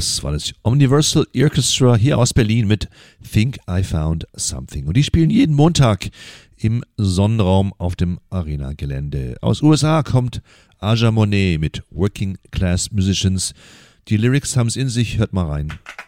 Das war das Omniversal Orchestra hier aus Berlin mit Think I Found Something. Und die spielen jeden Montag im Sonnenraum auf dem Arena-Gelände. Aus USA kommt Aja Monet mit Working Class Musicians. Die Lyrics haben es in sich, hört mal rein.